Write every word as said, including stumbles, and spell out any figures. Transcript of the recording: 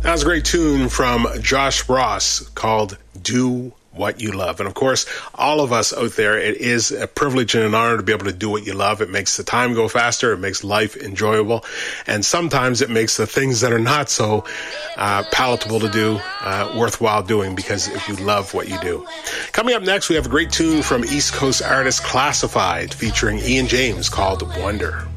That was a great tune from Josh Ross called Do What You Love. And of course, all of us out there, it is a privilege and an honor to be able to do what you love. It makes the time go faster. It makes life enjoyable. And sometimes it makes the things that are not so uh, palatable to do uh, worthwhile doing, because if you love what you do. Coming up next, we have a great tune from East Coast artist Classified featuring Ian James called Wonder.